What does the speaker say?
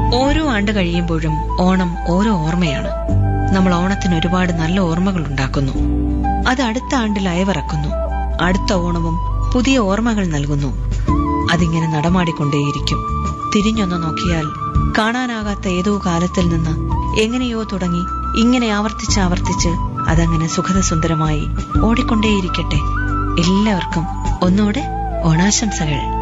ഓരോ ആണ്ട് കഴിയുമ്പോഴും ഓണം ഓരോ ഓർമ്മയാണ്. നമ്മൾ ഓണത്തിന് ഒരുപാട് നല്ല ഓർമ്മകൾ ഉണ്ടാക്കുന്നു. അത് അടുത്ത ആണ്ടിൽ അയവിറക്കുന്നു. അടുത്ത ഓണവും പുതിയ ഓർമ്മകൾ നൽകുന്നു. അതിങ്ങനെ നടമാടിക്കൊണ്ടേയിരിക്കും. തിരിഞ്ഞൊന്ന് നോക്കിയാൽ കാണാനാകാത്ത ഏതോ കാലത്തിൽ നിന്ന് എങ്ങനെയോ തുടങ്ങി ഇങ്ങനെ ആവർത്തിച്ച് അതങ്ങനെ സുഖദസുന്ദരമായി ഓടിക്കൊണ്ടേയിരിക്കട്ടെ. എല്ലാവർക്കും ഒന്നുകൂടെ ഓണാശംസകൾ.